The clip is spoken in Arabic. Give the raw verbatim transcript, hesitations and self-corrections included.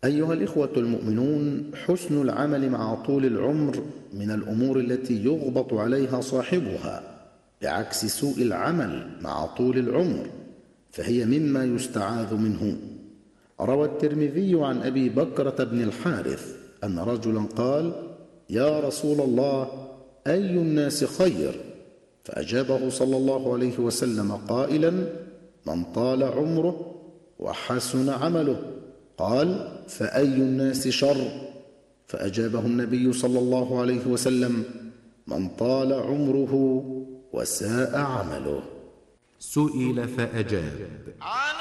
أيها الإخوة المؤمنون، حسن العمل مع طول العمر من الأمور التي يغبط عليها صاحبها، بعكس سوء العمل مع طول العمر، فهي مما يستعاذ منه. روى الترمذي عن أبي بكرة بن الحارث أن رجلا قال: يا رسول الله، أي الناس خير؟ فأجابه صلى الله عليه وسلم قائلا: من طال عمره وحسن عمله. قال: فأي الناس شر؟ فأجابه النبي صلى الله عليه وسلم: من طال عمره وساء عمله. سئل فأجاب: